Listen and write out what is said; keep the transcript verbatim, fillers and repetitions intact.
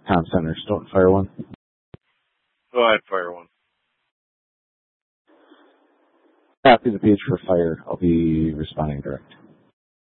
Tom Center. Don't fire one. Go ahead, fire one. Copy the page for fire. I'll be responding direct.